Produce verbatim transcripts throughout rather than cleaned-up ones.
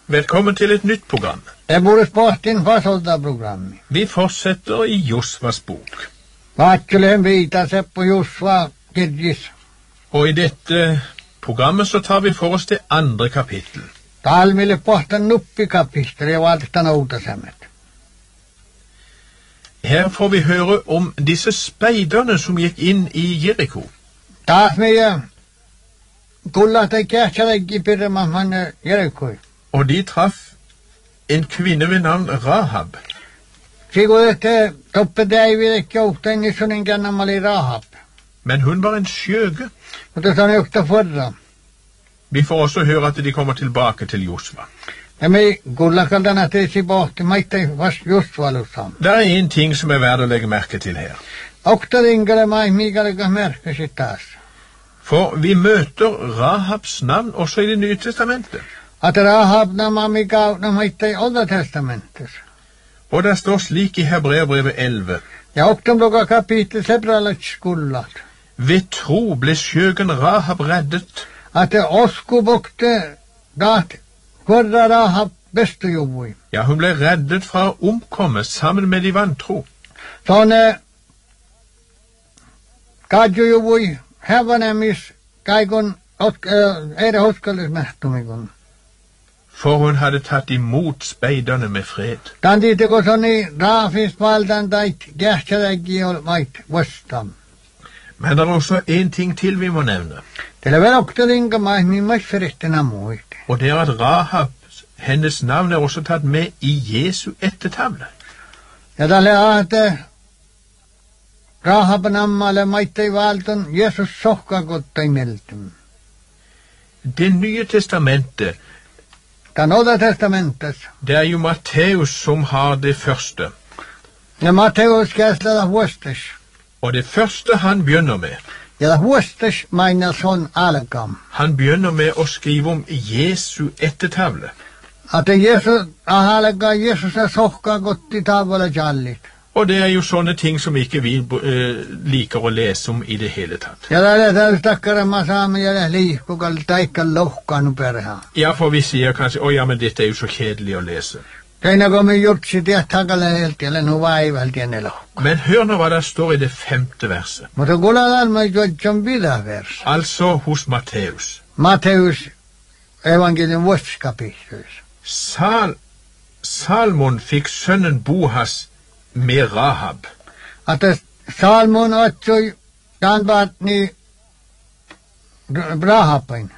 Velkommen til et nytt program. Det borde spart inn fasholda programmet. Vi fortsetter i Josvas bok. Vatselen vita seg på Josva Gidgis. Og i dette programmet så tar vi for oss det andre kapittel. Tal ville pohta nuppi kapittel ja valtan uutasemmet. Her får vi høre om disse speiderne som gikk inn i Jericho. Taas meidän kullata kähtsäleggi pirma man Jericho. Og de traff en kvinne ved navn Rahab. Sigo että toppe David kjohtain niin sonin kannamali Rahab. Men hun var en skjøge. Mutta se on yhtä forra. Vi får også høre at de kommer tilbake til Josva. Ja me kullakaldana teisi pohti maittai vast Josvalussam. Det er en ting som er verdt å legge merke til her. Okta ringale mai migalega merke sitt taas. For vi møter Rahabs navn også i Det nye testamentet. At Rahab nama migauna maittai Old Testamentet. Og det står slik i Hebreerbrevet elleve. Ja oktam loka kapitel sebralat skullat. Ved tro ble skjøgen Rahab reddet. At osku bokte dat korra Rahab bestu juvui. Ja, hun ble reddet fra å omkomme sammen med de vantro. Sånne kadju juvui hevanemis kaikon eire hoskallis mehtumikon. For hun hadde tatt imot speiderne med fred. Dan tiiteko soni raafis valdan tait kähtsäleggi ol mait vastam. Men det er også en ting til vi må nevne. Tele vel okta linga mai min masferistena muite. Og det er at Rahab, hennes navn er også tatt med i Jesu ettertavle. Ja tälle aate Rahab nammalle maittei valton Jesus sohkakottai meltum. Det nye testamentet, Dan Old Testamentet. det er jo Matteus som har det første. Ja Matteus käsla da huostes. Og det første han begynner med, Ja da huostes maina son algam. han begynner med å skrive om Jesu ettertavle. At Jesus ahalga Jesus er sohkakotti tavalla jallit. Og det er jo sånne ting som ikke vi eh, liker å lese om i det hele tatt. Ja tälle tälle takkara ma saamme ja liihkukal taikka lohkanu perha. Ja, for vi sier kanskje, å ja, men dette er jo så kjedelig å lese. Teina komi jutsi tiet takale helt ja nu vaivalti enne lohka. Men hør nå hva det står i det femte verset. Mutta kulalan ma juotson vida vers. Altså hos Matteus. Matteus evangelium vuosikapittelis. Sal, Salmon fikk sønnen Bohas med Rahab. At Salmon otsui tanvaatni Rahapain.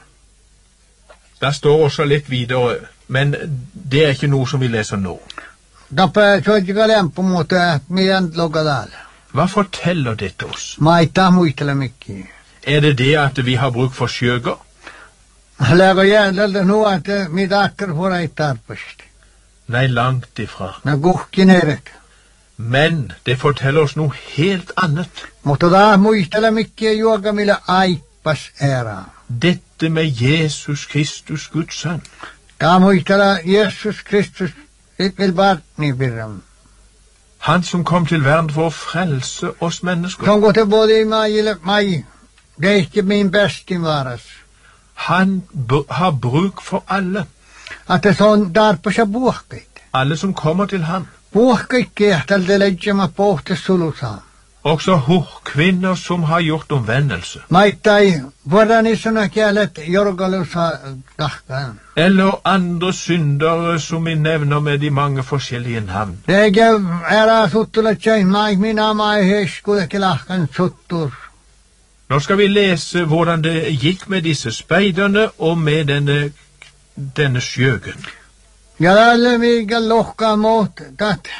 Det står også litt videre, men det er ikke noe som vi leser nå. Tappe soitika lempu muuta meidän lokadal. Hva forteller dette oss? Maita muistele mikki. Er det det at vi har bruk for skjøger? Lägö jäältä nu at mitä akkar fora ei tarpasti. Nei, langt ifra. Na kuhkin eret. Men det forteller oss noe helt annet. Mutta taas muistele mikkiä juoka millä aippas era. Dette med Jesus Kristus, Guds sønn. Taas muistele Jesus Kristus vil bartni pirram. Han som kom til verden for å frelse oss mennesker. Som går til både i mai, mai. Det er ikke min beste varas. Han har bruk for alle. At det sånn darpa seg buhkait. Alle som kommer til ham. Buhkait kehtal det leidjama pohte sulusam. Også hos kvinner som har gjort omvendelse. Maittai voranissana kielet jorgalusa tahkaan. Eller andre syndere som vi nevner med de mange forskjellige navn. Det er suttula tjein mai minä mai heiskulekin lahkan suttur. Nå skal vi lese hvordan det gikk med disse speiderne og med denne, denne skjøgen. Ja tälle mikä lohkaa muut tat.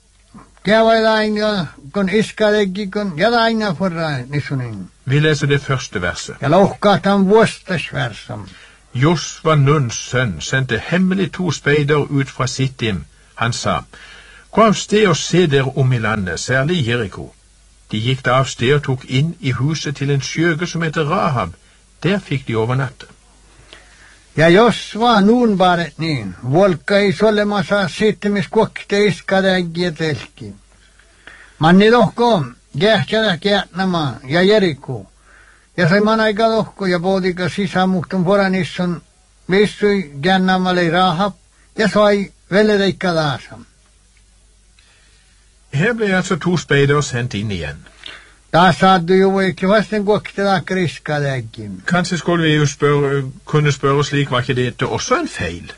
Kävailain kun iskaleggi kun jadaina forra nisunin. Vi leser det første verset. Ja lohkaa tan vuostasversam. Josva, Nuns sønn, sendte hemmelig to speider ut fra Sittim. Han sa, gå av sted og se dere om i landet, særlig i Jericho. De gikk da av sted og tok inn i huset til en skjøge som heter Rahab. Der fikk de overnatte. Ja Josva nuun baret niin, volka ei solemassa Sittimis kuokte iskaleggi ja telki. Manni lohko, kähtsälä kähtnäma ja Jericho. Ja sai man aika lohko ja poodika sisämuhtun poranisson vissui kännämälle Rahab ja sai vellereikka taas. Her ble altså to speidere sendt inn igjen. Taas hadde jo ikke vasten kuokkitella kriskadekin. Kanskje skulle vi jo spørre, kunne spørre slik, var ikke dette også en feil?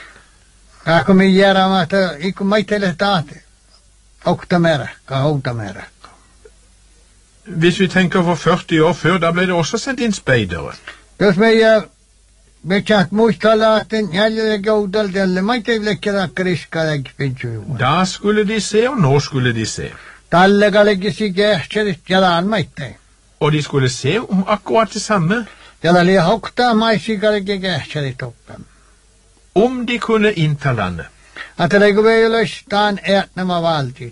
Ja, kun mi gjør at ikke meitelle taate. Oktamerekka, oktamerekka. Hvis vi tenker for førti år før, da ble det også sendt inn speidere. Jos me me chat muistella at jäljelle goudal tälle meitelle kera kriskadekin. Da skulle de se, og nå skulle de se. Talle kallegisi kehtserit jalan meitte. Og de skulle se om akkurat det samme. Jala li hokta maisi kallegge kehtserit oppam. Om de kunne innta landet. At det går løstan etnema valtit.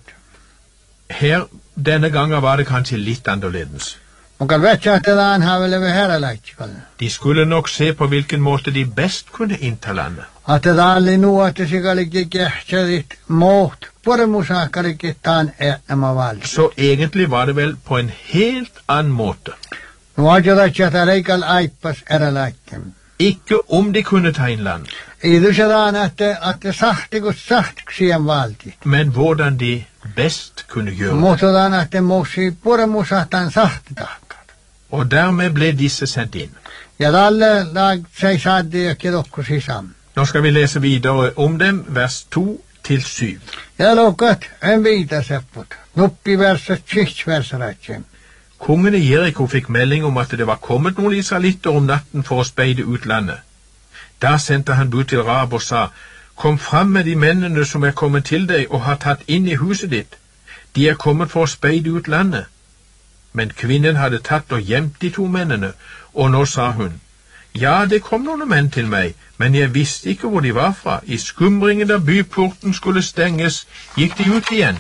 Her, denne gangen var det kanskje litt annerledes. Man kan vette at det han har vel over herrelagt. De skulle nok se på hvilken måte de best kunne innta landet. At det alle nå at det sikkert ikke kehtserit mot Pormusa kallegge tan etnema valtit. Så egentlig var det vel på en helt annen måte. Nå har det ikke at det reikal aipas herrelagt. Ikke om de kunne ta inn land. I det sånn at at det sakte og sakte siden valgt. Men hvordan de best kunne gjøre det. Måte den at det må si Pormusa tan sakte takkat. Og dermed ble disse sendt inn. Ja, alle lag seg sadde ikke dere si sammen. Nå skal vi lese videre om dem, vers to til syv. Ja, lukket en videre seppot. Noppi verset tjukt verset. Kongen i Jeriko fikk melding om at det var kommet noen israelitter om natten for å speide ut landet. Da sendte han bud til Rahab og sa, kom fram med de mennene som er kommet til deg og har tatt inn i huset ditt. De er kommet for å speide ut landet. Men kvinnen hadde tatt og gjemt de to mennene, og nå sa hun, ja, det kom noen menn til meg, men jeg visste ikke hvor de var fra. I skumringen da byporten skulle stenges, gikk de ut igjen.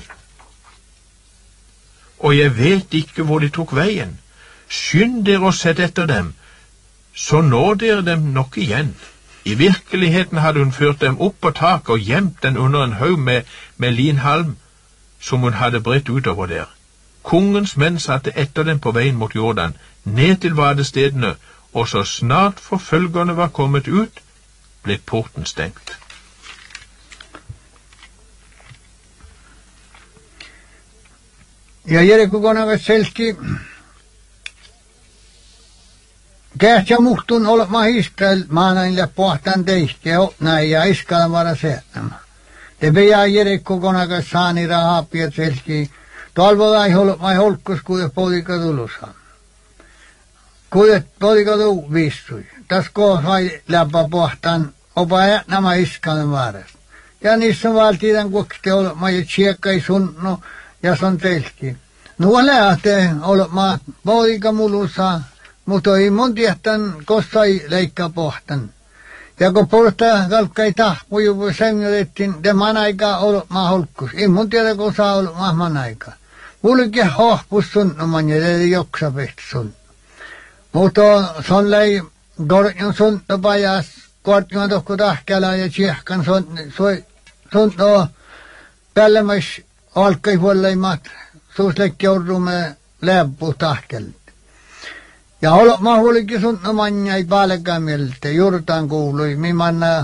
Og jeg vet ikke hvor de tok veien. Skynd dere og sett etter dem, så når dere dem nok igjen. I virkeligheten hadde hun ført dem opp på taket og gjemt den under en haug med, med linhalm, som hun hadde bredt utover der. Kongens menn satte etter dem på veien mot Jordan, ned til vadestedene, og så snart forfølgerne var kommet ut, ble porten stengt. Ja Jeriko konakas selki kähtsä muhtun olema Israel maanaille pohtan teistä ja näin ja iskalla vara seetnämä. Te pejää Jeriko konakas saani Rahapia selki talvoda ei olema holkkus kuja poika tulusa. Kuja poika tuu vissui. Tas koo sai läpä pohtan opa nämä iskalla varas. Ja niissä valtiitan kuokte olema ja tsiekkai sunnu ja son telki. No lähtee olemaan poika mulussa, mutta ei mun tiehtan kostai leikkaa pohtan. Ja kun porta kalkkai tahpuju sengölettiin, te man aikaa olemaan holkkus. Ei mun tiedä, kun saa olemaan man aikaa. Mulke hohpus sun, no man jäljellä joksa pehti sun. Mutta son lei korjan sun pajas, korjan tohku tahkela ja tsiehkan sun, sun no pällemäis alkai huolleimat. Suusleikki joudumme läppu tahkelta. Ja olema huolikin sun manjai palkamilta, juurtaan kuului, mimanna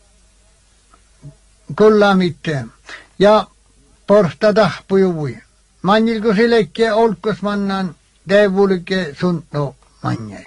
kulla mitään. Ja porsta tahpujui. Manjilko sileikki olkos mannan, teevulikke sun no manjai.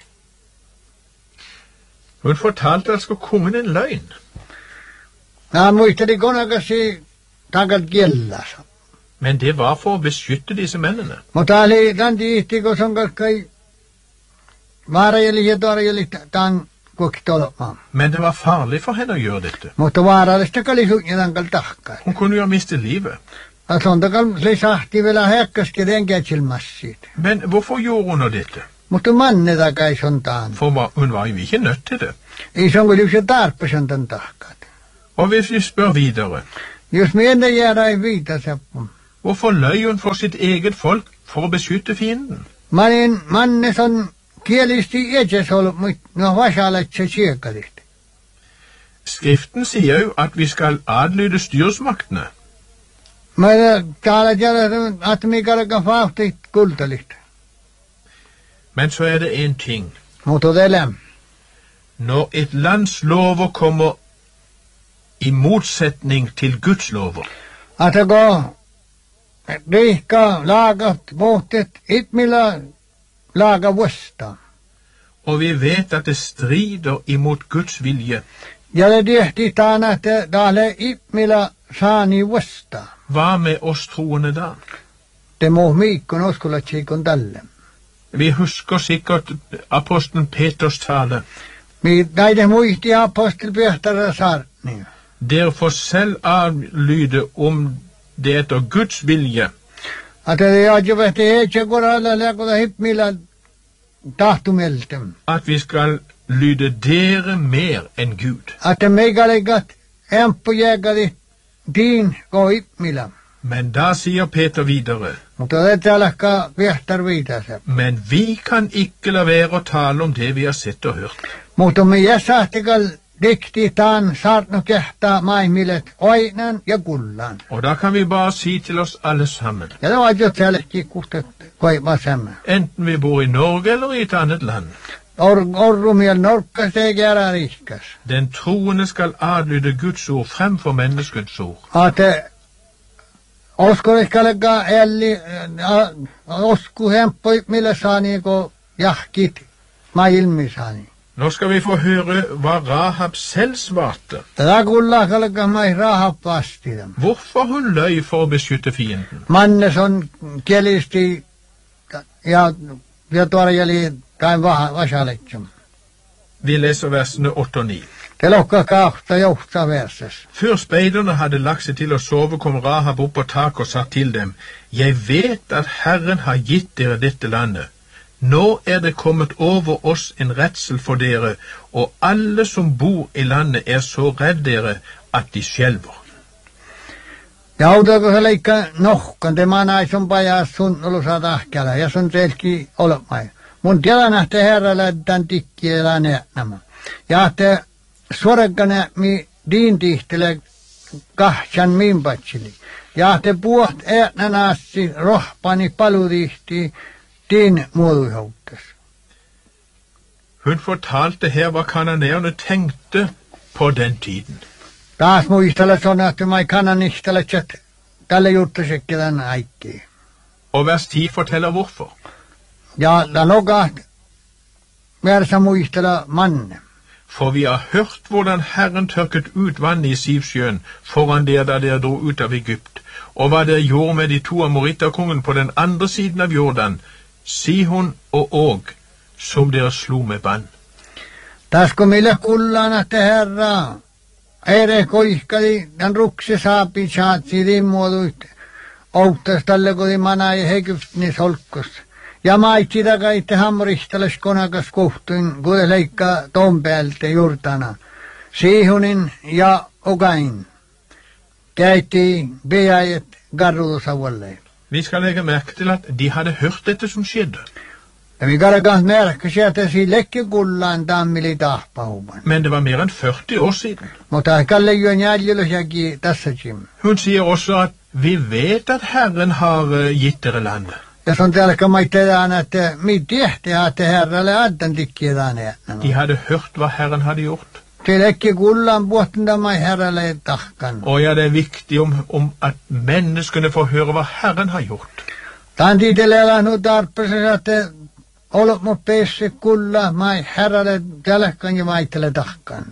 Hun fortalte altså kongen en løgn. Ja, muisteli konakasi takat kiellasa. Men det var for å beskytte disse mennene. Mutta oli den tihti, kun on kaikki vaarajeli ja torjeli tämän kuokkitolmaan. Men det var farlig for henne å gjøre dette. Mutta vaarallista kalli suunja tankal tahkaa. Hun kunne jo miste livet. Ja son takal se sahti vielä häkkäski renkätsilmassiit. Men hvorfor gjorde hun dette? Mutta manne takai son taan. For hun var jo ikke nødt til det. Ei son kyllä se tarpeesan tämän tahkat. Og hvis vi spør videre, jos me enda jäädä ei viita seppun. Hvorfor løy hun for sitt eget folk for å beskytte fienden? Manin manne son kielisti etses ollut, no vasalet se siekalit. Skriften sier jo at vi skal adlyde styresmaktene. Men täällä tiedä, että mikä alkaa vauhtit kultalit. Men så er det en ting. Mutta tälläm. Når et lands lover kommer i motsetning til Guds lover. Att det går rika lagat båtet, inte milla laga vusta. Og vi vet at det strider imot Guds vilje. Ja det tehti taan, että dahle inte milla saani vusta. Hva med oss troende da? Det må miikon uskolla tjikon tälle. Vi husker sikkert apostelen Peters tale. Mi näiden muisti apostel Pehtara saarni. Dere får selv avlyde om det etter Guds vilje. Att det är ju vet det är koralla lägga hit milla tahtumeltem. At vi skal lyde dere mer enn Gud. Att det megalegat empo jägari din gå hit milla. Men da sier Peter videre, Mutta det alkaa Pehtar vidare. men vi kan ikke la være å tale om det vi har sett og hørt. Mutta me jäsahtikal dikti taan saartno kehtaa maimilet oinan ja kullan. Og da kan vi bare si til oss alle sammen, Ja det var jo tälläkin kuhtet koiva samme. enten vi bor i Norge eller i et annet land, Or, orrumiel norkkas ei gärä rihkas. den troende skal adlyde Guds ord fremfor menneskets ord. Ate oskolikkalega elli osku hemppoi millä saani ko jahkit mailmi saani. Nå skal vi få høre hva Rahab selv svarte. Tätä kullakalega mai rahapasti. Hvorfor hun løy for å beskytte fienden. Mannes on kielisti ja ja tuorjeli tai vasaletsum. Vi leser versene åtte og ni. Det lokka kahta johta verses. Før speiderne hadde lagt seg til å sove, kom Rahab opp på tak og sa til dem, «Jeg vet at Herren har gitt dere dette landet. Nå er det kommet over oss en redsel for dere, og alle som bor i landet er så redd dere at de skjelver.» Ja autako se leikka nohkan, te manai sun paja sun olusa tahkala, ja sun selki olmai. Mun tiedän, että herralle tämän tikkiä näemä. Ja että suorekkana mi diin tihtele kahtsan min patsili. Ja että puht äänänassi rohpani palutihti din muoduihoutes. Hun fortalte her hva kananerne tenkte på den tiden. Taas muistella son, että mä kanan ihtele tjät tälle juttasekin tämän aikki. Og vers ti forteller hvorfor. Ja la nogat versa muistella manne. For vi har hørt hvordan Herren tørket ut vann i Sivsjøen foran dere da dere dro ut av Egypt, og hva dere gjorde med de to amoritterkongen på den andre siden av Jordan, Sihon og Og, som dere slo med bann. Tasko mille kullaan, että herra, ere koihkadi, den ruksi saapi saatsi rimmuoduit, outtas tälle kodi manai Egyptnis holkkos. Ja maitsi taga itse hammurihtales konakas kohtuin, kun leikka ton päältä jurtana. Siihunin ja Ogain käytti beäjet garruusavalle. Vi skal legge merke til at de hadde hørt dette som skjedde. Ja vi karkas märkkäsi, että si lekki kullaan tammili tahpauman. Men det var mer enn førti år siden. Mutta kalle jo njäljelösjäki tässäkin. Hun sier også at vi vet at Herren har uh, gitt dere landet. Ja se on tälkä maittetaan, että mi tehti, että herralle addan tikkiedaan äänä. De hadde hørt hva Herren hadde gjort. Se lekki kullaan puhtintamai herralle tahkan. Og ja, det er viktig om, om at menneskene får høre hva Herren har gjort. Tämän tiitellä nu tarpeessa, että ollut mun peessi kulla mai herralle tälkkan ja maittele tahkan.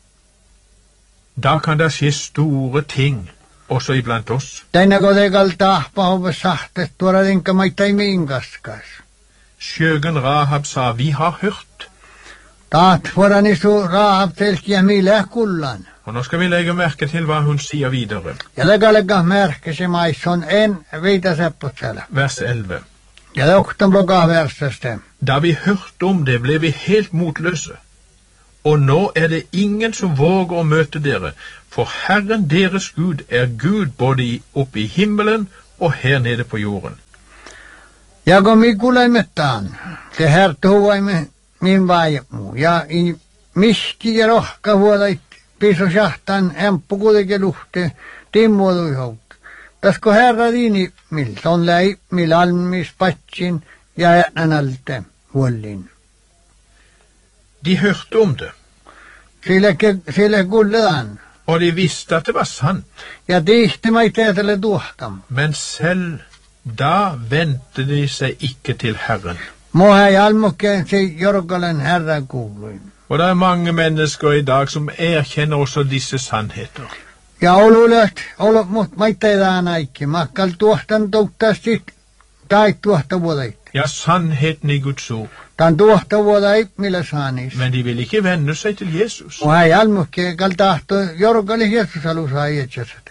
Da kan det skje store ting, også iblant oss. Tänne kotekal tahpahuve sahtet tuoda tinka maittai miinkaskas. Skjøgen Rahab sa, vi har hørt. Taat foran isu Rahab selkiä mille kullan. Og nå skal vi legge merke til hva hun sier videre. Ja legalega märkesi maisson en viita sepputsellä. Vers elleve. Ja loktan blokaa versaste. Da vi hørte om det, ble vi helt motløse. Og nå er det ingen som våger å møte dere, for Herren deres Gud er Gud både oppe i himmelen og her nede på jorden. Ja kun mi kuulemettaan, se hertuhuaimme min vaimu. Ja i miski ja rohka vuodait piso sjahtan emppu kuitenkin luhte timmuoduihout. Tasko herra diini mil ton läi mil almis patsin ja äänälte huollin. De hørte om det. Sille, sille kulledan. Og de visste at det var sant. Ja tihti mai teetelle tuohtam. Men selv da vendte de seg ikke til Herren. Moha ei almukkeen se jorkalen herra kuului. Og det er mange mennesker i dag som erkjenner også disse sannheter. Ja olulet, olot mut maitteidaan aikki. Makkal tuohtan touttastit tai tuohta vuodait. Ja, sannheten i Guds ord. Tan tuohta vuodait millä saanis. Men de vil ikke vende seg til Jesus. Moha ei almukkeen kal tahto jorkali Jesus alusa aietsasate.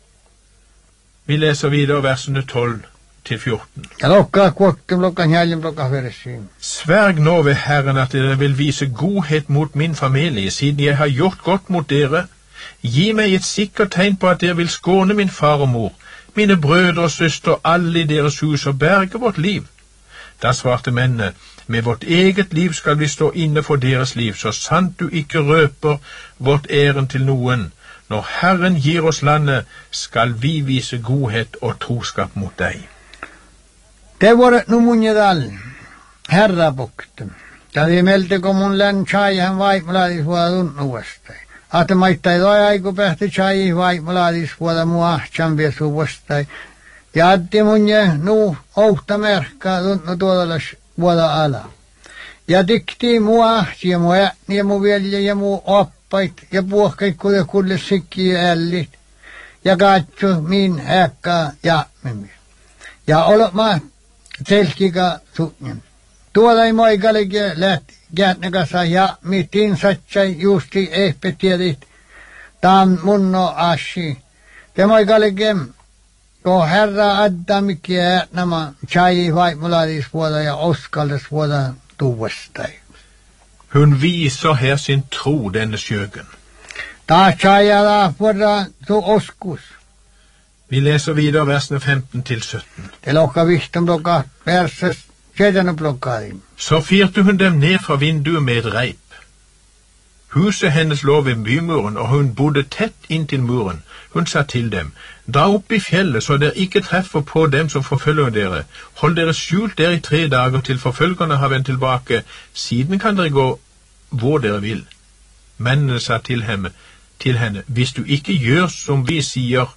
Vi leser videre versene tolv til fjorten. Ja lokkaa kuoktum lokkan hjäljem lokka veressiin. Sverg nå ved Herren at dere vil vise godhet mot min familie, siden jeg har gjort godt mot dere. Gi meg et sikkert tegn på at dere vil skåne min far og mor, mine brødre og søstre, alle i deres hus, og berge vårt liv. Da svarte mennene, med vårt eget liv skal vi stå inne for deres liv, så sant du ikke røper vårt æren til noen. Når Herren gir oss landet, skal vi vise godhet og troskap mot deg. Det var et numunjedal, herrabukta. Da vi meldte komun län chai hän vaimulaadis vuoda tunnuvastai. Ate maittai toi aiku pähti chai vaimulaadis vuoda mua ahtsan viesu vastai. Ja atti munje nuu ouhta merkkaa tunnu tuodalas vuoda ala. Ja dikti mua ahti ja mua äni ja mu velje ja mu oppait ja puohkait kuule kulle sikki ällit. Ja katsu min äkkaa jaamimi. Ja olot maa selkika suunnin. Tuolla ei moikallekin lähti käännekässä ja mitin satsai justi ehpetiedit. Tam munno ashi. Te moikallekin ko herra addamikki nämä chai vaimulaadis vuoda ja oskaldes vuoda tuvastai. Hun viser her sin tro, denne skjøgen. Ta chai ala vuoda tu oskus. Vi leser videre versene femten til sytten. Det lokka vihtum lokka verses sjettende plokkadim. Så firte hun dem ned fra vinduet med et reip. Huset hennes lå ved bymuren, og hun bodde tett inntil muren. Hun sa til dem, dra opp i fjellet, så dere ikke treffer på dem som forfølger dere. Hold dere skjult der i tre dager til forfølgerne har vendt tilbake. Siden kan dere gå hvor dere vil. Mennene sa til henne, til henne, hvis du ikke gjør som vi sier,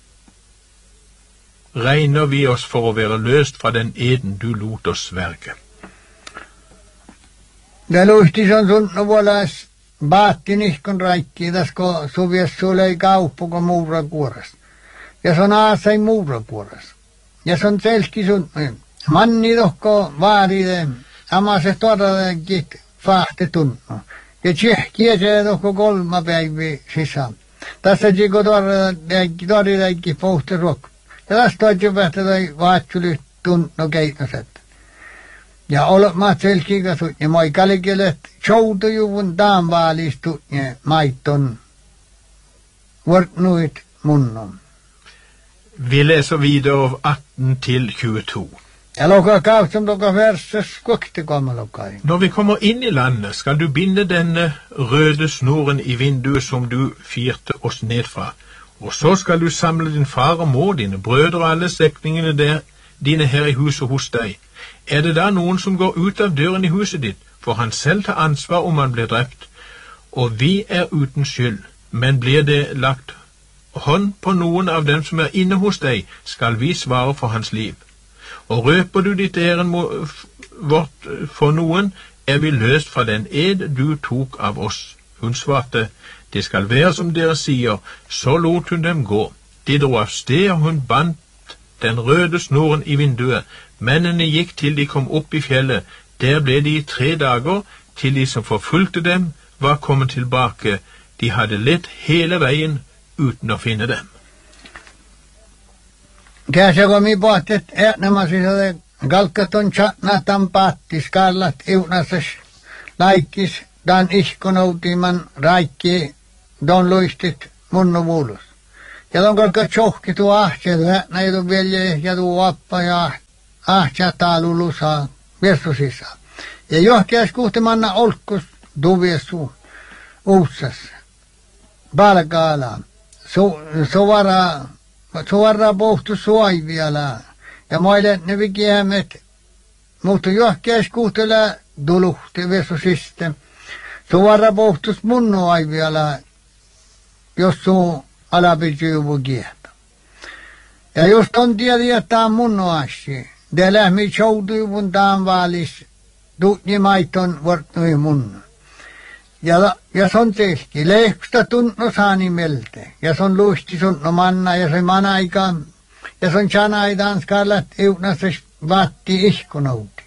regner vi oss for å være løst fra den eden du lot oss sverge. Det luhti son sun vuolas baatti nihkon raikki, tasko suvies sulle ei kauppu ko muurakuoras. Ja son aasai muurakuoras. Ja son selki sun manni tohko vaaride amase todadenkit fahte tunno. Ja kiesee tohko kolma päivi sisään. Tässä tiko todadenkki pohti ruokku. Ja tästä toitsi pähtä toi vaatsulyht tunno keitnoset. Ja olot maat selkikasut ja moikalikelet soutujuvun taanvaalistu ja maiton vortnuit munnon. Vi leser videre atten til tjueto. Ja lokka kaustum lokka verses kokte komme lokkai. Når vi kommer inn i landet, skal du binde denne røde snoren i vinduet som du firte oss ned fra. Og så skal du samle din far og mor, dine brødre og alle slektningene der, dine her i huset hos deg. Er det da noen som går ut av døren i huset ditt, får han selv ta ansvar om han blir drept. Og vi er uten skyld, men blir det lagt hånd på noen av dem som er inne hos deg, skal vi svare for hans liv. Og røper du ditt æren vårt for noen, er vi løst fra den ed du tok av oss. Hun svarte, det skal være som dere sier, så lot hun dem gå. De dro av sted, og hun bandt den røde snoren i vinduet. Mennene gikk til de kom opp i fjellet. Der ble de i tre dager, til de som forfulgte dem, var kommet tilbake. De hadde lett hele veien uten å finne dem. Käsä komi pohtet äänämä sisade galkaton chatna tampaattis kallat iunasas laikkis dan ihkonoutiman raikki don luistit munnu vuulus. Ja don kalka tjohki tuo ahtseetu äänä ja tuo velje ja tuo appa ja ahtsa taalulusa viessusissa. Ja johkias kuhtemanna olkkus tuviesu uussas. Palkaala. Su, suvara suora pohtu suaiviala. Ja moille ne vikiämmet mutta johkias kuhtela duluhti viessusiste. Suora pohtus munnu aiviala jos on alapityy kiehto. Ja just on tiedä, että tämä on mun asia. Det lähmi tjouduvun taan vaalis tuutni maiton vortnui mun. Ja, ja se on tehty. Lehkusta tunno saani melte. Ja se on luisti sunno manna ja se man aika. Ja se on chanaitaan skallat eutnastas vaatti ihkonouti.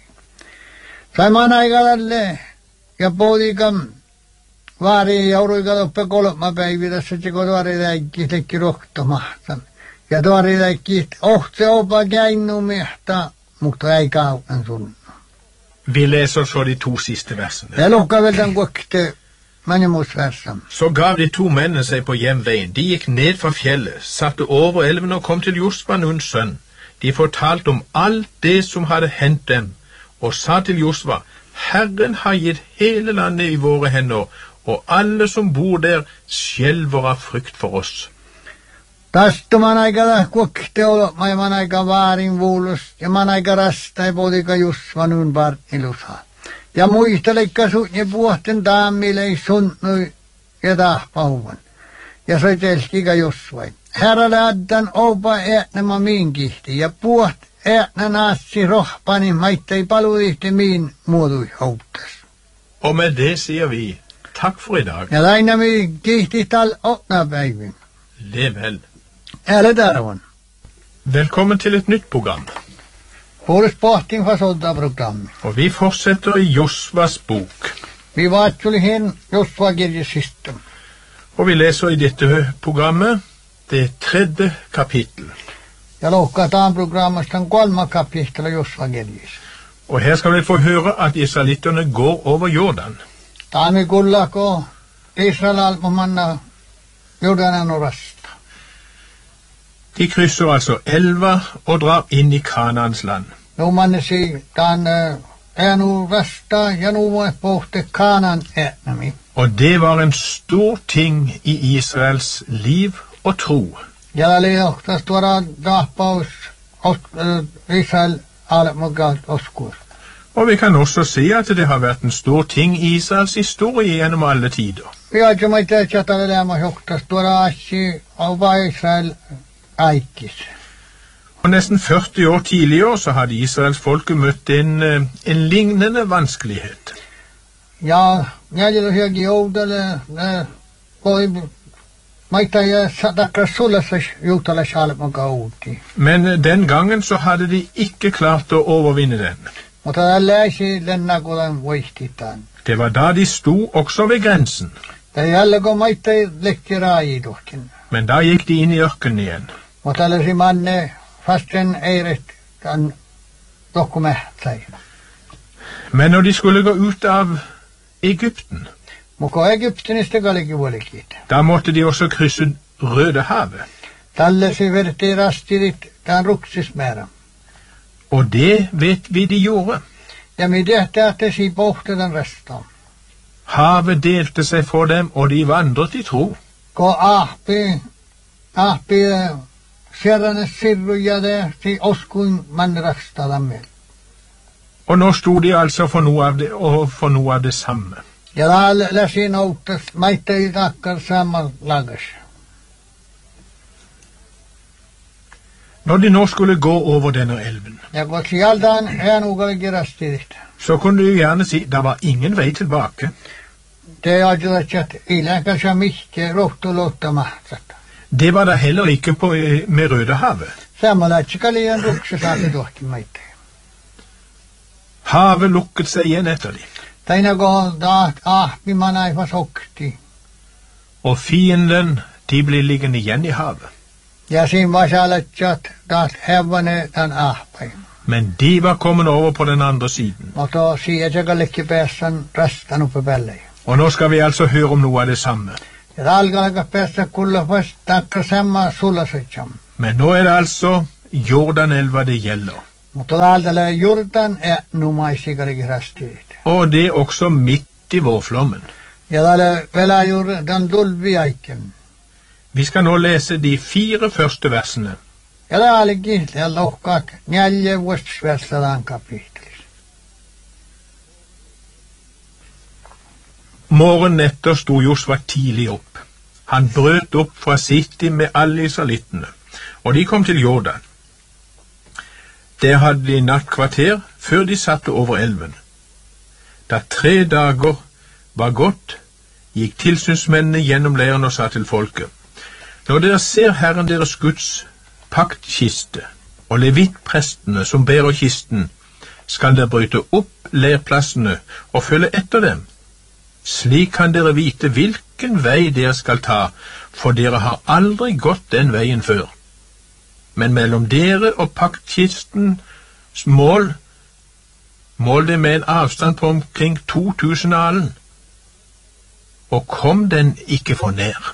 Sai man aika tälle. Ja pohdikam vaari jouruika loppe kolma päivitä. Se teko tuori täikki tekki rohtomahtan. Ja tuori täikki ohte opa käinnu mehta. Mutta ei kauan sunno. Vi läser så de to siste versene. Jeg lukker vel den gåkte mannemorsversen. Så gav de to mennene seg på hjemveien. De gikk ned fra fjellet, satte over elven og kom til Josva, Nuns sønn. De fortalte om alt det som hadde hendt dem, og sa til Josva, Herren har gitt hele landet i våre hender, og alle som bor der skjelver av frykt for oss. Tästä man aika kuokte olo, mai man aika vaarin vuulus, ja man aika rasta ja pohdika Jusva nun vartilusa. Ja muisteleikka suutni puhten taamille ei sunnui ja tahpauvan. Ja se telkika Jusvai. Herralle addan opa äänämä miin kihti, ja puht äänä naassi rohpani, maittei paludihti miin muodui houttas. Og med det sier vi, takk for i dag. Ja laina miin kihti tal åttna päivin. Lev vel. Ärligt arvon. Velkommen til et nytt program. Puolis pohtin fra sådda programmi. Og vi fortsetter i Josvas bok. Vi vaatjuli hen Josva kirjesista. Og vi leser i dette programmet det tredje kapittel. Ja lohkataan programmastan kolma kapittela Josva kirjes. Og her skal vi få høre at israelitterne går over Jordan. Taami kullako Israel almumanna Jordanen og rasta. De krysser altså elva og drar inn i Kanaans land. No manne sier, dan er nu rasta, ja nu må jeg pohte Kanaan etnami. Og det var en stor ting i Israels liv og tro. Ja oli johtas tuoda dahpaus Israel almugat oskur. Og vi kan også se at det har vært en stor ting i Israels historie gjennom alle tider. Vi har ikke meit että tälle lämma johtas tuoda assi auva Israel aikis. Og nesten førti år tidligere så hadde Israels folke møtt en, en lignende vanskelighet. Ja, jäljellä hyökin joudelle, ne voi maita ja sadakra sullassa juutala shalman kauti. Men den gangen så hadde de ikke klart å overvinne den. Mutta tällä ei lennakulan voihtitaan. Det var da de sto også ved grensen. Det jälle kun maita lekki raajiduhkin. Men da gikk de inn i ørkenen igjen. Mutta tällaisi manne fasten eiret kan dokumentai. Men når de skulle gå ut av Egypten, Muko Egyptinistä kallikin vuolikit. da måtte de også krysse Rødehavet. Tällaisi verti rastilit tämän ruksismäärä. Og det vet vi de gjorde. Ja me tehtä, että si pohtetan restaan. Havet delte seg for dem, og de vandret i tro. Ko ahpi, ahpi sierranes sirruja det, si oskuin man rakstalamme. Og nå sto de altså for noe av det, og for noe av det samme. Ja täällä läsi nouttas, maitte i takkar samman lagas. Når de nå skulle gå over denne elven, Ja kun sieltään äänukalle kirastilit. så kunne du gjerne si det var ingen vei tilbake. Det ajatellaan, että ei lähkässä mihke rohtuluutta mahtat. Det var da heller ikke på, med Rødehavet. Sammanlaitsika liian rukse saati tuohkin maitte. Havet lukket seg igjen etter dem. Taina kohon taat ahpi manaifa sokti. Og fienden, de ble liggende igjen i havet. Ja siinä vasalatsat taat hevane tan ahpai. Men de var kommet over på den andre siden. Mutta sieltä lekki päässän rastan uppe päälle. Og nå skal vi altså høre om noe av det samme. Ja talkalka päässä kulla fast takka samma sulasetsam. Men nå er det altså Jordanelva det gjelder. Mutta täältä lää jurtan ja numaisikalikin rastiit. Og det er også midt i vårflommen. Ja täällä velä jurtan tulvi aiken. Vi skal nå lese de fire første versene. Ja täälläkin ja lohkaat neljä vuosisversalan kapittelis. Morgenen etter sto Josva tidlig opp. Han brøt opp fra Sittim med alle israelittene, og de kom til Jordan. Der hadde de nattkvarter før de satte over elven. Da tre dager var gått, gikk tilsynsmennene gjennom leiren og sa til folket: Når dere ser Herren deres Guds paktkiste og levittprestene som bærer kisten, skal dere bryte opp leirplassene og følge etter dem. Slik kan dere vite hvilken vei dere skal ta, for dere har aldri gått den veien før. Men mellom dere og paktkistens mål, mål det med en avstand på omkring to tusen alen, og kom den ikke for nær.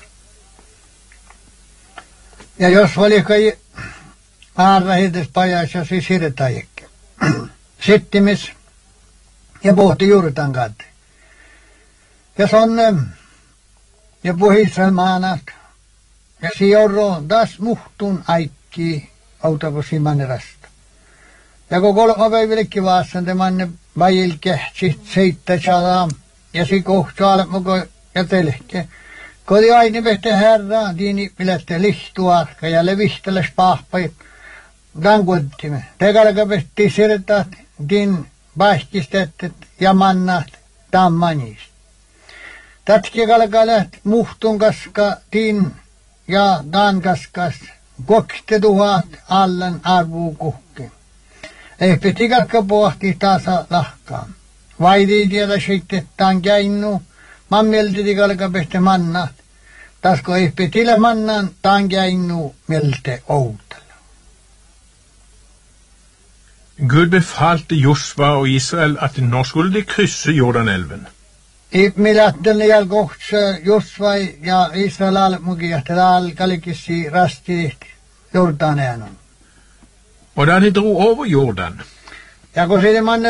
Ja jos oli aarra hides pajassa sirtajekki. Sittimis ja pohti juuritan kanssa. Ja sonne ja puhissa maanat. Ja siorro taas muhtun aikki autobusi manerasta. Ja kun kolme päivällekin vaassan te manne vajilke sit seittä sadaa ja si kohtaa muko ja telke. Kodi aini pehte herra, diini pilätte lihtuarka ja levihteles pahpai ganguottime. Tekalka pehti sirtaat din pähkistettet ja mannat tammanist. Tätki kalka läht muhtun kaska din ja dan kaskas kokte tuhat allan arvuu kuhki. Ei piti kakka pohti taasa lahkaan. Vaidi tiedä sitten taan käinnu. Mammelti di kalka pehte mannat. Tasko ei pitile mannan taan käinnu melte outala. Gud befalte Josva og Israel at nå skulle de krysse Jordanelven. I milatten jälkohts Josva ja Israel almugi että täällä kalikissi rasti Jordanen. Og da de dro over Jordan, ja kun sitten man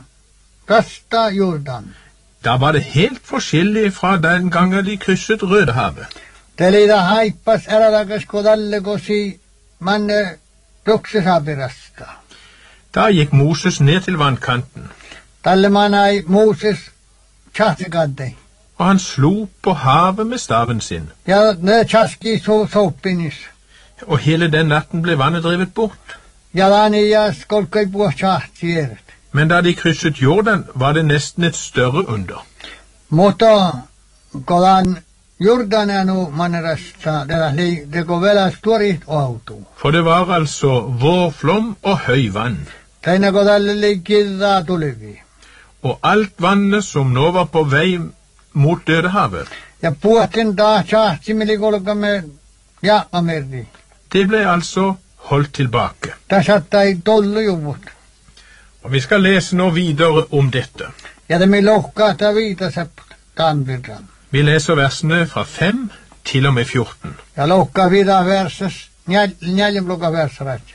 kasta Jordan, da var det helt forskjellig fra den gangen de krysset Rødehavet. Det lider haippas äradakas kodalle kosi man ruksesabirasta. Da gikk Moses ned til vannkanten, Talle man ei Moses tjastikadde. og han slo på havet med staven sin, Ja ne tjaski so sopinis. og hele den natten ble vannet drevet bort. Ja lani ja skolkai puh tjastieret. Men da de krysset Jordan, var det nesten et større under. Mutta kodan Jordanenu manerasta della li de govela storit auto. For det var altså vårflom og høy vann, Teina kodalle ligida tulevi. og alt vannet som nå var på vei mot Dødehavet, Ja puhtin da tjastimili kolkamme ja amerdi. det ble altså holdt tilbake. Tässä ei tollu juvut. Og vi skal lese nå videre om dette. Ja det mi lohkahtaa viitasep tanvirran. Vi leser versene fra fem til og med fjorten. Ja lohkaa vida verses, njäljem luka versratsi.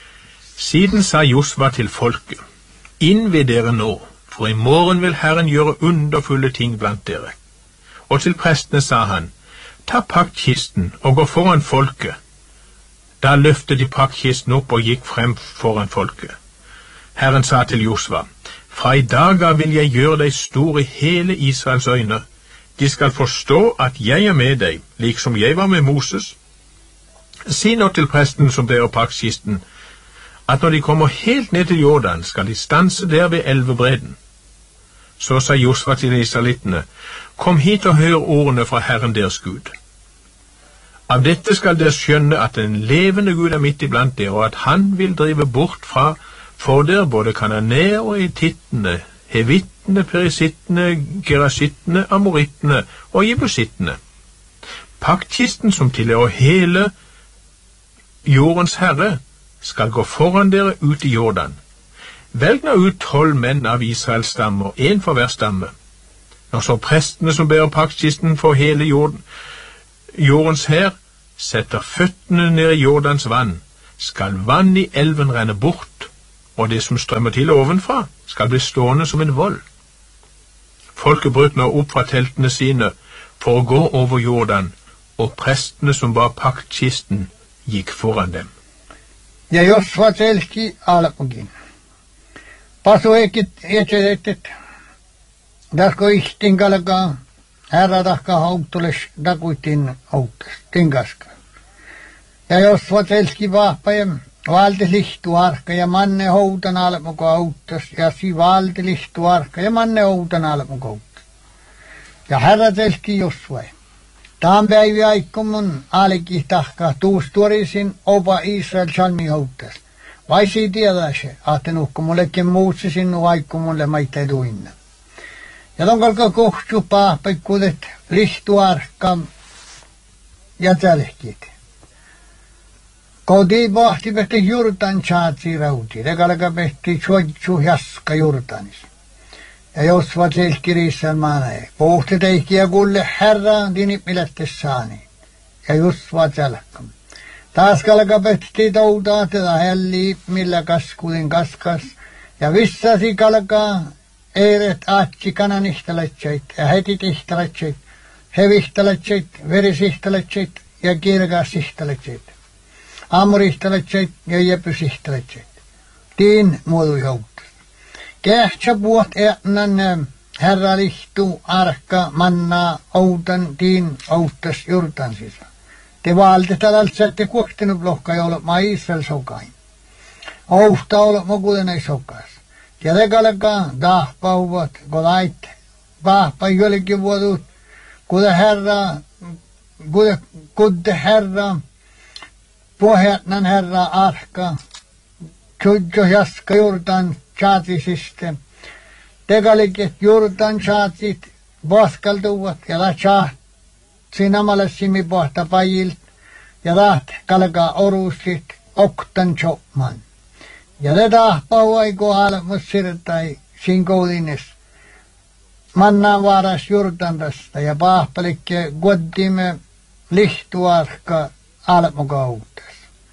Siden sa Josva til folket: Inn ved dere nå, for i morgen vil Herren gjøre underfulle ting blant dere. Og til prestene sa han: Ta paktkisten og gå foran folket. Da løftet de paktkisten opp og gikk frem foran folket. Herren sa til Josva: Fra i dag av vil jeg gjøre deg stor i hele Israels øyne. De skal forstå at jeg er med deg, liksom jeg var med Moses. Si nå til presten som bærer paktkisten, at når de kommer helt ned til Jordan, skal de stanse der ved elvebredden. Så sa Josva til israelittene: Kom hit og hør ordene fra Herren deres Gud. Av dette skal dere skjønne at den levende Gud er midt iblant dere, og at han vil drive bort fra for dere både kananeer og etittene, hevittene, perisittene, gerasittene, amorittene og jebusittene. Paktkisten som tilhører hele jordens herre, skal gå foran dere ut i Jordan. Velg nå ut tolv menn av Israels stammer, en for hver stamme. Når så prestene som bærer paktkisten for hele jorden, jordens hær, setter føttene ned i Jordans vann, skal vann i elven renne bort, og det som strømmer til ovenfra, skal bli stående som en vold. Folket brøt nå opp fra teltene sine for å gå over Jordan, og prestene som bar paktkisten, gikk foran dem. Ja Josva selki alkukin. Pasu ekit etsetettet. Dasko ihtin kalkaa herra takka hauttules takuitin autas, tinkaska. Ja jos vat elski vahpa ja valti lihtu arka ja manne houtan almuko autas ja si valti lihtu arka ja manne houtan almuko autas. Ja herra telski jos vai. Tämän päivi aikkumun aliki tahka tuustuorisin opa Israel salmi houtas. Vai si tiedä se, ahten uhkumullekin muutsi sinun aikumulle maittai tuinna. Ja ton kalka kohtu pahpaikkuudet lihtu arka ja tälkit. Kodi pohti pehti jurtan chaatsi rauti, regalaka pehti chuotsu jaska jurtanis. Ja jos va selkiriissal maanae, pohti teihkiä kulle herra dinipmilättes saani. Ja just va tälkam. Taas kalka pehti toutaa teda helli, millä kaskudin kaskas. Ja vissasi kalka eiret aatsi kanan ihtaletseet ja heti ihtaletseet, hevihtaletseet, verisihtaleetseet ja kirgaasihtaleetseet. Aamurihtaleetseet ja jepysihtaleetseet. Tiin muodu jouttas. Kähtsä puot eännän herra lihtu arka manna outan tiin outtas jurtan sisä. Te vaalte tälaltsette kuohtinut lohka jolla ma Israel sokain. Ouhta olla mokuden ei sokas. Ja regalaka dahpauvat kolait pahpa jollekin vuodut kude herra kude kude herra pohjatnan herra arka tjudjo jaska jurtan chaatisiste tegalikit jurtan chaatit vaskaltuvat ja la chaat sinamalle simi pohta pajilt ja laat kalka orusit oktan chopman. Ja ne tahpauai kohdalla sirtai sinkoudines. Mannaan vaaras jurtandasta ja pahpalikke goddimme lihtuarka almukautes.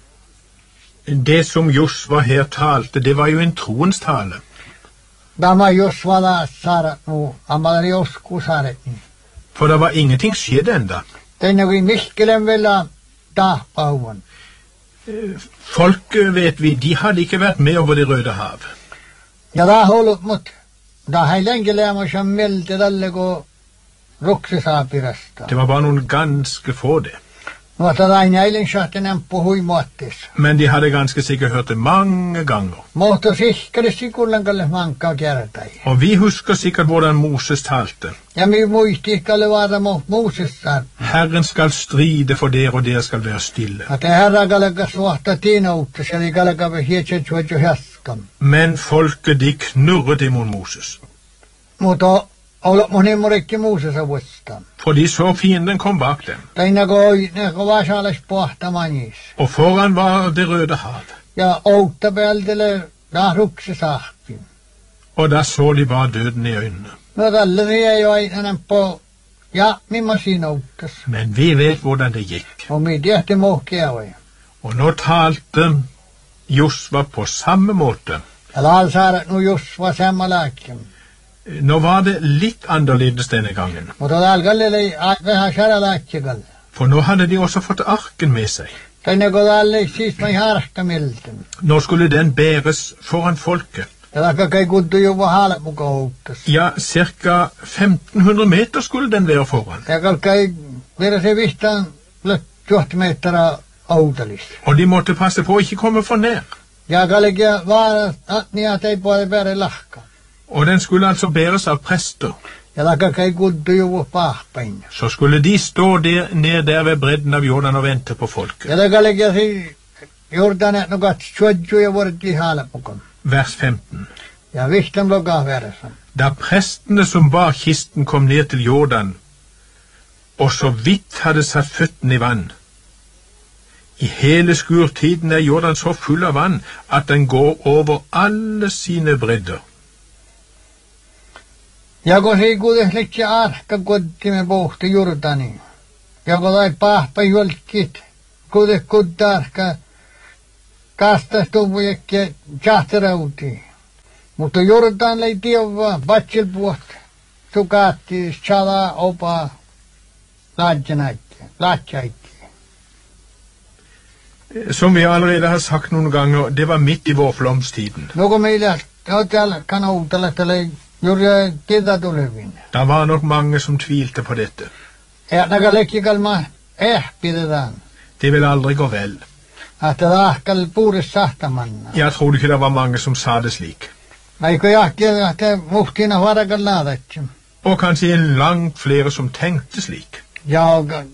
Det som Josva her talte, det var jo en troens tale. Tämä Josva taas saada nu, amalari joskus saaretni. For det var ingenting skjedd enda. Tänne kui Mihkelen vielä tahpauan. Folk, vet vi, de hadde ikke vært med over det Røde hav. Ja da holdt mot, da hei lenge lämmer som meldte dalle gå ruksesapirasta. Det var bare noen ganske få det. Nå at det en eilen sjatten en på huimuattis. Men de hadde ganske sikkert hørt det mange ganger. Måtte sikkert sikullen kalle manka kjertai. Og vi husker sikkert hvordan Moses talte. Ja mi muisti kalle vara mot Moses sar. Herren skal stride for dere, og dere skal være stille. At herra kallega suhta tiina uutta, se kallega hietse tjuotjo jaskam. Men folket, de knurret imot Moses. Mutta olla moni morekki Moses avustaan. For de så fienden kom bak dem. Teina koi, ne kovasaalas pohtamanis. Og foran var det Røde hav. Ja outa pealtele da ruksesahti. Og da så de bare døden i øynene. No tälle ei jo aina på ja mimma siinä outtas. Men vi vet hvordan det gikk. Og mi tiehti mohkia vai. Og nå talte Josva på samme måte. Ja laal saada nu Josva samma lääkkin. Nå var det litt annerledes denne gangen. Mutta täällä kallelle vähän saada lääkkikal. For nå hadde de også fått arken med seg. Tänne kun täällä siis mä harkka milten. Nå skulle den bæres foran folket. Ja takka kai kuttu juva haale muka outtas. Ja, cirka femten hundre meter skulle den være foran. Ja kalkai vielä se vihtaan tuhat metra outelis. Og de måtte passe på å ikke komme for nær. Ja kalkia vaara at niä tei puoli pääre lahka. Og den skulle altså bæres av prester. Ja takka kai kuttu juva pahpain. Så skulle de stå der, ned der ved bredden av Jordan og vente på folket. Ja kalkia si Jordan et nukat tjuodju ja vorti haale mukaan. Vers femten. Ja vihtan lokaa verran. Da prestene som bar kisten kom ned til Jordan, og så vidt hadde satt føttene i vann. I hele skurtiden er Jordan så full av vann at den går over alle sine bredder. Ja kun se kuitenkin liikkii arka kottimme pohti Jordani. Ja kun tai pahpa jolkit, kuitenkin kutta arka kastas tuvujekke jahterauti. Mutta Jordan lei tiedä patsil puhta. Sukaatti, chala, opa, laatjanaitti, laatjaitti. Som vi allerede har sagt noen ganger, det var midt i vårflomstiden. No kun meillä on täällä kanautalla tällä juuri kita tulevin. Det var nok mange som tvilte på dette. Ja nagalekki kalma ehpidetään. Det vil aldri gå vel. Että tahkal puures sahtamanna. Jeg tror ikke det var mange som sa det slik. Eikö jahki, että muhtina varakal naadatsi. Og kanskje langt flere som tenkte slik. Ja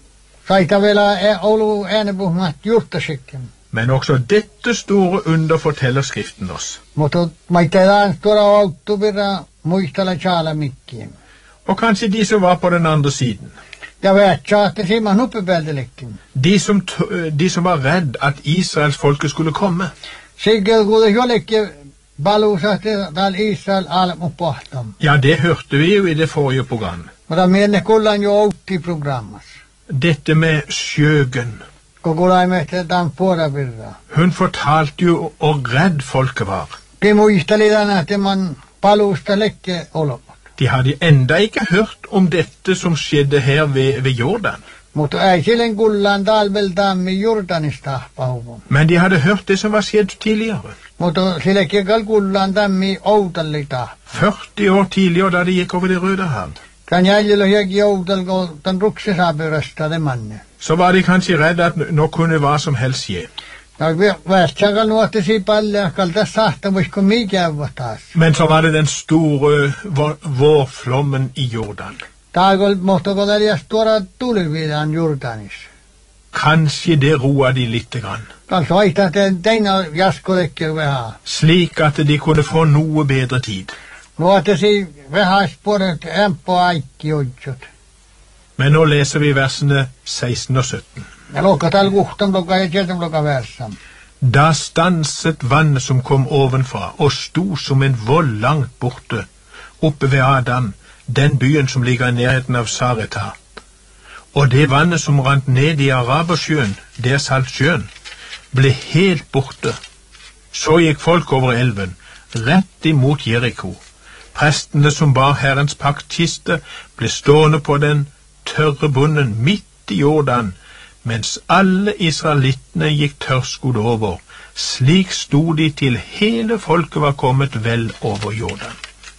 saita vielä Oulu äänepuhmat juurtasikin. Men også dette store under forteller Skriften oss. Mutta maittetaan tuoda auttupira muistella tjaala mikkiin. Og kanskje de som var på den andre siden. Ja vähtsä, että siinä nuppipeltelekin. De som, de som var redd at Israels folke skulle komme. Sikkert kuule jollekin balusahti täällä Israel almu pohtam. Ja, det hørte vi jo i det forrige program. Mutta minne kullan jo outti programmas. Dette med Skjøgen. Koko laimehti tämän puolapirraa. Hun fortalte jo hvor redd folket var. De muisteli tänä, että man palusta lekke olot. De hadde enda ikke hørt om dette som skjedde her ved, ved Jordan. Mutta ei silloin kullaan talveltaammin Jordanista pauvun. Men de hadde hørt det som var skjedd tidligere. Mutta silläkin kullaan tämmi outallita. førti år tidligere da de gikk over det Røde hav. Tän jäljellä jäki outal, kun tän ruksesapyrasta det manne. Så var de kanskje redd at nå kunne hva som helst skje. Ja vähtsakal nuottisi palleakal tässä sahtamusko mikä taas. Men så var det den store vårflommen i Jordan. Taagol mohtoko neljäs tuoda tulividaan Jordanissa. Kanskje det roa de litt grann. Kanskje vaihtaa teina jaskolekki vähän. Slik at de kunne få noe bedre tid. Nuottisi vähäis puolet ämpö aikki ojjot. Men nå leser vi versene seksten og sytten. Ja lokka tal kuhtam lokka ja tjetam lokka versam. Da stanset vannet som kom ovenfra, og sto som en vold langt borte, oppe ved Adam, den byen som ligger i nærheten av Sareta. Og det vannet som rant ned i Arabersjøen, det er Saltsjøen, ble helt borte. Så gikk folk over elven, rett imot Jericho. Prestene som bar Herrens paktkiste, ble stående på den tørre bunnen midt i Jordan, mens alle israelittene gikk tørrskodd over. Slik sto de til hele folket var kommet vel over Jordan.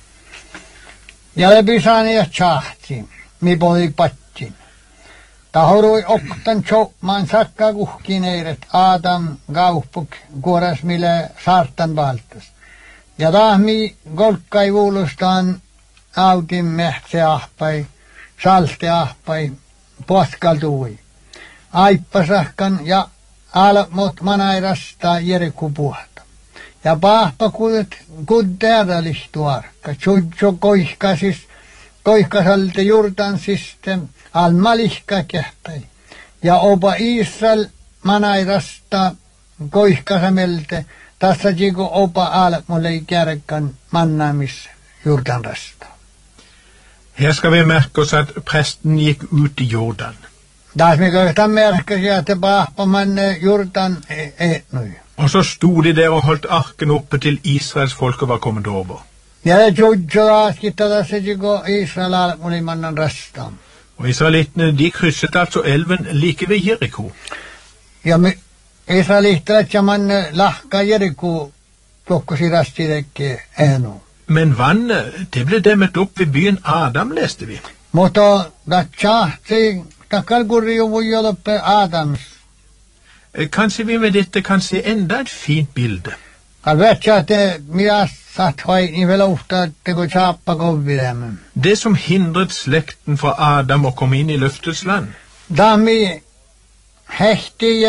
Ja det pisani ja tjahti, mi poli pattin. Tahorui oktan chokman sakka kuhkineiret Adam gauppuk kuoras mille saartan valtas. Ja tahmi golkkai vuulustaan autin mehtse ahpai, salte ahpai, poskaltui. Aippasahkan ja almot manairasta Jerikku puhta. Ja pahpa kudet kudderalistuarka. Tsutso koihka siis, koihka salte Jordan system, almalihka kehpäi. Ja opa Israel manairasta koihka samelte, tässä jiku opa almolle kärkan mannaamis Jordan rasta. Her skal vi merke oss at presten gikk ut i Jordan. Taas me kohtaan merkkasi, että pahpa manne Jordan etnui. Og så sto de der og holdt arken oppe til Israels folke var kommet over. Ja det tsutso aaskitta tässä jiku Israel almoli mannan rastaan. Og israelittene, de krysset altså elven like ved Jericho. Ja me israelittelet ja manne lahka Jerikku tokkosi rasti tekke enu. Men vannet, det ble demmet opp ved byen Adam, leste vi. Mutta da tjahti takkal kurju vuijoloppe Adams. Kanskje vi med dette kan se enda et fint bilde. Kal vetsä, että minä saat hoi niin vielä uhta, että kun tjappa kovvidemme. Det som hindret slekten fra Adam å komme inn i løftets land. Da mi hehti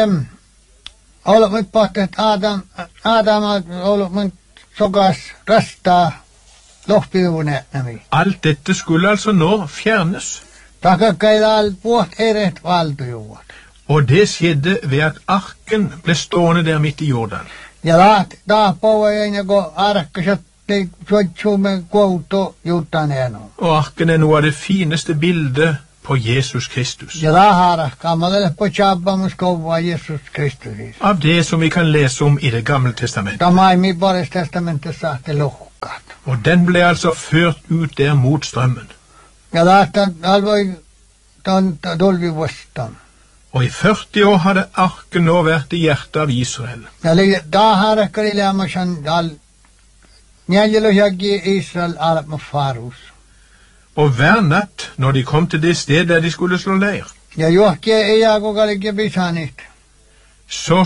olemme pohti, että Adam, Adam olemme sokas rastaa lohpivuunetnami. Alt dette skulle altså nå fjernes. Takakkaidal puht eret valtujuvat. Og det skjedde ved at arken ble stående der midt i Jordan. Ja da, da povajan ja kun arkasat te suotsuume kouto juttan eno. Og arken er noe av det fineste bildet på Jesus Kristus. Ja da harakka, madelle på tjabbamus kovaa Jesus Kristus. Av det som vi kan lese om i det gamle testamentet. Tämä ei mi pares testamentissa sahte lohkaat. Og den ble altså ført ut der mot strømmen. Ja da, alvoi ton tulvi vastaan. Og i førti år hadde arken nå vært i hjertet av Israel. Ja li da harakka li lämmäsän al Njæljelo jaggi Israel alap med farus. Og hver natt, når de kom til det sted der de skulle slå leir, Ja johke ei jago galige bisanit. så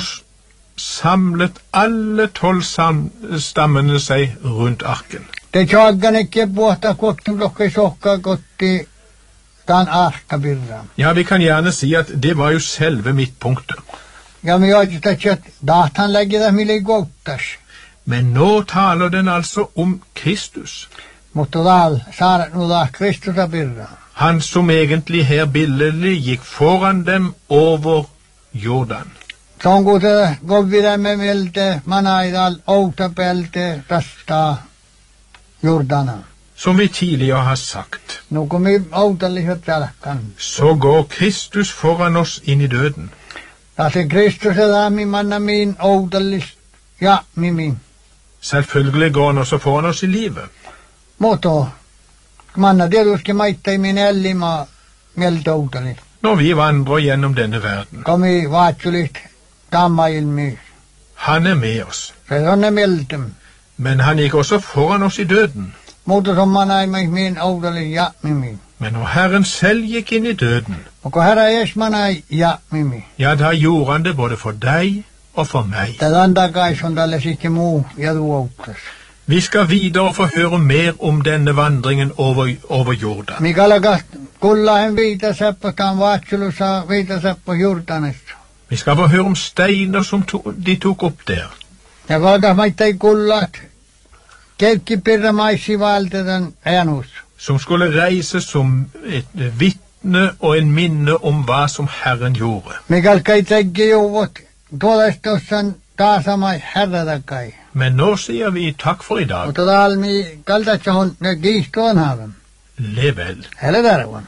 samlet alle tolv stammene seg rundt arken. Te tjaggan ikke båta koktum lokka sokka gotti dan arka birra. Ja, vi kan gjerne si at det var jo selve midtpunktet. Ja, men jag tyckte att datan lägger det med ligottas. Men nå taler den altså om Kristus. Mutta dal saaret nu da Kristus birra. Han som egentlig her billedlig gikk foran dem over Jordan. Sån går det går vidare med melte manaidal outapelte rasta Jordana. Som vi tidligere har sagt, Nu kommer outalliset jalkan. så går Kristus foran oss inn i døden. Ja se Kristus är min manna min outallis ja min. Selvfølgelig går han også foran oss i livet. Moto manna tietysti maittai min ellima mieltä outallis. Når vi vandrer gjennom denne verden. Komi vaatsulit tammailmi. Han er med oss. Se on ne mieltem. Men han gikk også foran oss i døden. Mutta som manai min outallis ja min. Men når Herren selv gikk inn i døden, Onko herra ees manai ja mimi. ja, da gjorde han det både for deg og for meg. Tätä antakai on tälle sitten muu ja tuouttas. Vi skal videre få høre mer om denne vandringen over, over Jordan. Mikalakas kullahen viitaseppo, tämän vaatsulussa viitaseppo Jordanista. Vi skal få høre om steiner som to, de tok opp der. Ja kalkas maittai kullat, keukkipirra maissi valtetan äänus. Som skulle reise som et vittne og en minne om hva som Herren gjorde. Mikalkai teggi jouvot, tuolestossan taasamai herratakai. Men nå sier vi takk for i dag. Mutta talmi kaltatsahon ne kiistoon haven. Lev vel. Hele tarvon.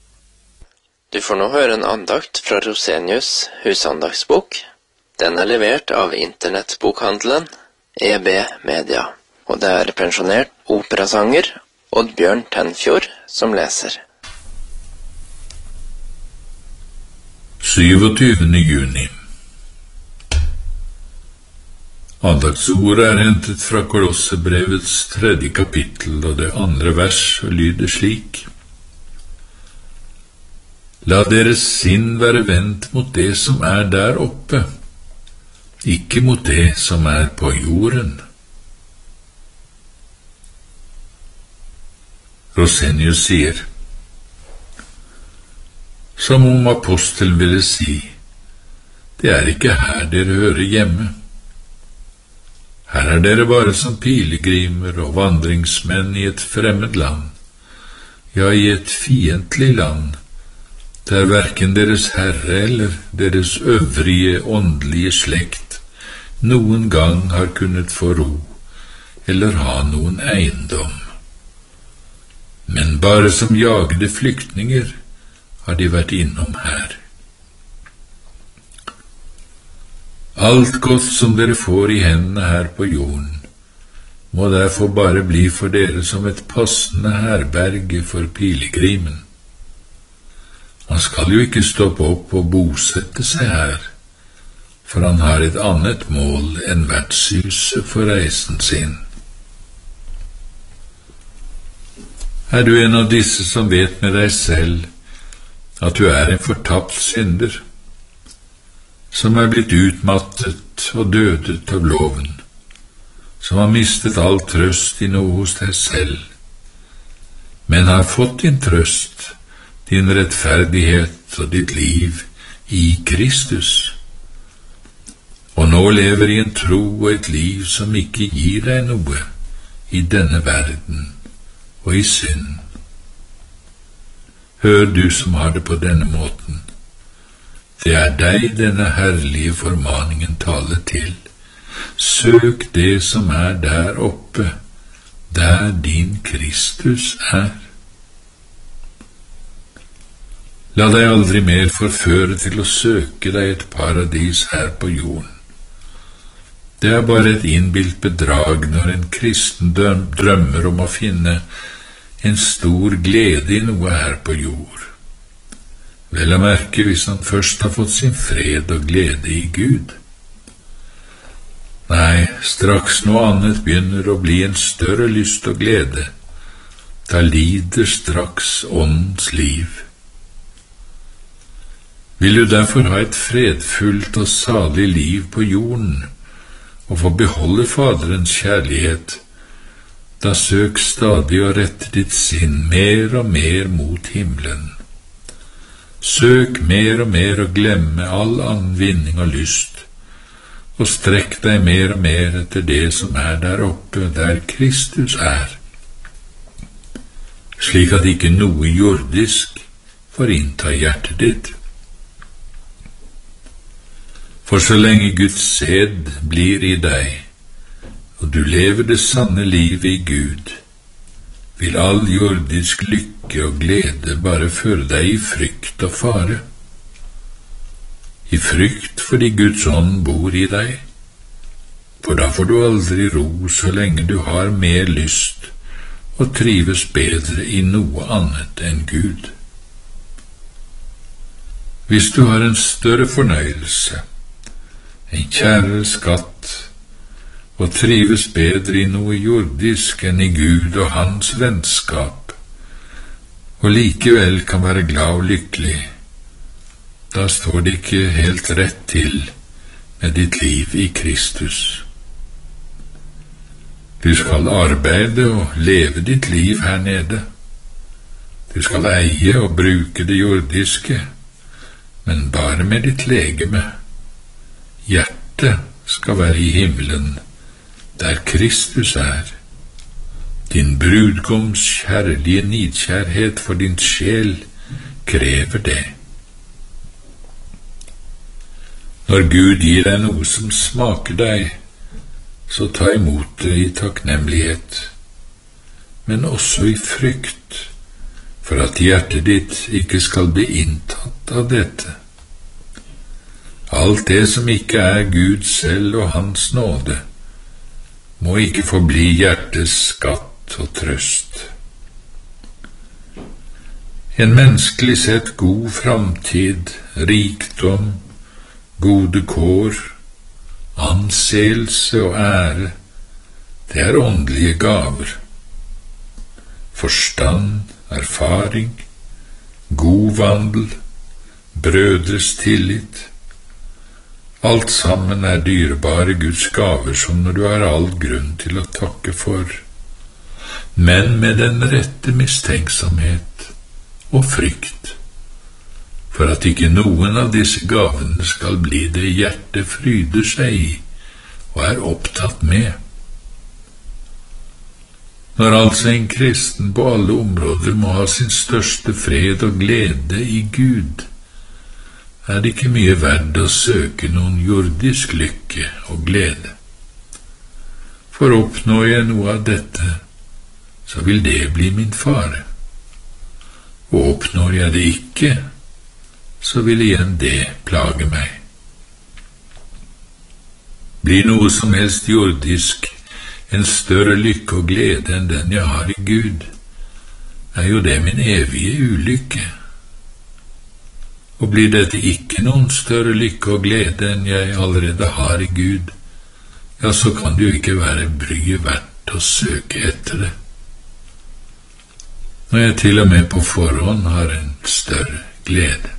Du får nå høre en andakt fra Rosenius husandaktsbok. Den er levert av internettbokhandelen E B Media, og det er pensjonert operasanger Oddbjørn Tenfjord som leser. syvogtyvende juni. Andaktsordet er hentet fra Kolossebrevets tredje kapittel og det andre vers og lyder slik: La deres sinn være vendt mot det som er der oppe, ikke mot det som er på jorden. Rosenius sier, som om apostelen ville si, det er ikke her dere hører hjemme. Her er dere bare som pilegrimer og vandringsmenn i et fremmed land, ja, i et fiendtlig land, der hverken deres herre eller deres øvrige åndelige slekt noen gang har kunnet få ro eller ha noen eiendom. Men bare som jagede flyktninger har de vært innom her. Alt godt som dere får i hendene her på jorden, må derfor bare bli for dere som et passende herberge for pilegrimen. Han skal jo ikke stoppe opp og bosette seg her, for han har et annet mål enn vertshuset for reisen sin. Er du en av disse som vet med deg selv at du er en fortapt synder, som er blitt utmattet og dødet av loven, som har mistet all trøst i noe hos deg selv, men har fått din trøst, din rettferdighet og ditt liv i Kristus, og nå lever i en tro og et liv som ikke gir deg noe i denne verden og i synd. Hør du som har det på denne måten. Det er deg denne herlige formaningen taler til. Søk det som er der oppe, der din Kristus er. La deg aldri mer forføre til å søke deg et paradis her på jorden. Det er bare et innbilt bedrag når en kristen drømmer om å finne en stor glede i noe her på jord. Vel å merke hvis han først har fått sin fred og glede i Gud. Nei, straks noe annet begynner å bli en større lyst og glede, da lider straks åndens liv. Vil du derfor ha et fredfullt og salig liv på jorden, og få beholde Faderens kjærlighet, da søk stadig å rette ditt sinn mer og mer mot himmelen. Søk mer og mer å glemme all annen vinning og lyst, og strekk deg mer og mer etter det som er der oppe, der Kristus er, slik at ikke noe jordisk får innta hjertet ditt. For så lenge Guds sæd blir i deg, og du lever det sanne livet i Gud, vil all jordisk lykke og glede bare føre deg i frykt og fare. I frykt fordi Guds ånd bor i deg, for da får du aldri ro så lenge du har mer lyst og trives bedre i noe annet enn Gud. Hvis du har en større fornøyelse, en kjærere skatt, og trives bedre i noe jordisk enn i Gud og hans vennskap, og likevel kan være glad og lykkelig, da står det ikke helt rett til med ditt liv i Kristus. Du skal arbeide og leve ditt liv her nede. Du skal eie og bruke det jordiske, men bare med ditt legeme. Hjertet skal være i himmelen, der Kristus er. Din brudgoms kjærlige nidkjærhet for din sjel krever det. Når Gud gir deg noe som smaker deg, så ta imot det i takknemlighet, men også i frykt, for at hjertet ditt ikke skal bli inntatt av dette. Alt det som ikke er Gud selv og hans nåde, må ikke forbli hjertets skatt og trøst. En menneskelig sett god framtid, rikdom, gode kår, anseelse og ære, det er åndelige gaver. Forstand, erfaring, god vandel, brødres tillit, alt sammen er dyrebare Guds gaver som når du har all grunn til å takke for, men med den rette mistenksomhet og frykt, for at ikke noen av disse gavene skal bli det hjertet fryder seg i og er opptatt med. Når altså en kristen på alle områder må ha sin største fred og glede i Gud, er det ikke mye verdt å søke noen jordisk lykke og glede. For oppnår jeg noe av dette, så vil det bli min fare. Og oppnår jeg det ikke, så vil igjen det plage meg. Blir noe som helst jordisk en større lykke og glede enn den jeg har i Gud, er jo det min evige ulykke. Og blir dette ikke noen større lykke og glede enn jeg allerede har i Gud, ja, så kan det jo ikke være bryet verdt å søke etter det. Når jeg til og med på forhånd har en større glede.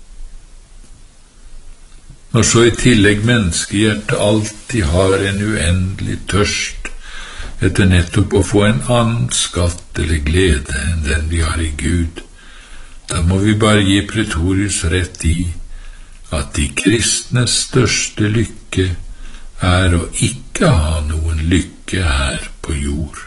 Når så i tillegg menneskehjertet alltid har en uendelig tørst etter nettopp å få en annen skatt eller glede enn den vi har i Gud, da må vi bare gi Pretorius rett i at de kristnes største lykke er å ikke ha noen lykke her på jord.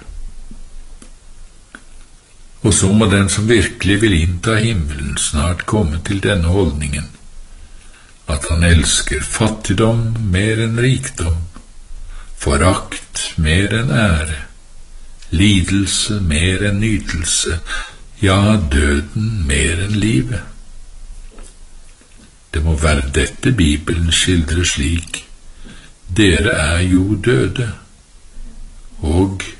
Og så må den som virkelig vil innta himmelen snart komme til denne holdningen, at han elsker fattigdom mer enn rikdom, forakt mer enn ære, lidelse mer enn nytelse, ja, døden mer enn livet. Det må være dette Bibelen skildrer slik: dere er jo døde, og